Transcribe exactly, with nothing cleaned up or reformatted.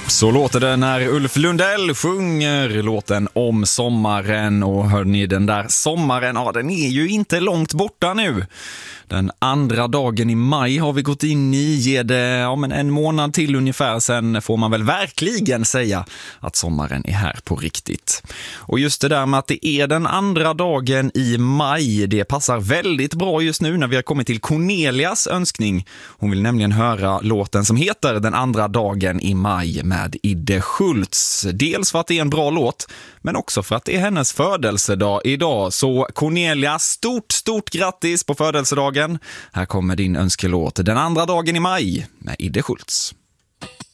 Så låter det när Ulf Lundell sjunger låten om sommaren. Och hör ni, den där sommaren, ja, den är ju inte långt borta nu. Den andra dagen i maj har vi gått in i, ger det ja, men en månad till ungefär, sen får man väl verkligen säga att sommaren är här på riktigt. Och just det där med att det är den andra dagen i maj, det passar väldigt bra just nu när vi har kommit till Cornelias önskning. Hon vill nämligen höra låten som heter Den andra dagen i maj med Idde Schultz. Dels för att det är en bra låt, men också för att det är hennes födelsedag idag. Så Cornelia, stort, stort grattis på födelsedagen. Här kommer din önskelåt Den andra dagen i maj med Idde Schultz.